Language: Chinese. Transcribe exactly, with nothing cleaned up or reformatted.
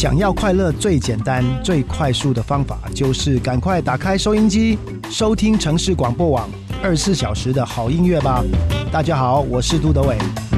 想要快乐最简单最快速的方法，就是赶快打开收音机，收听城市广播网二十四小时的好音乐吧。大家好，我是杜德伟。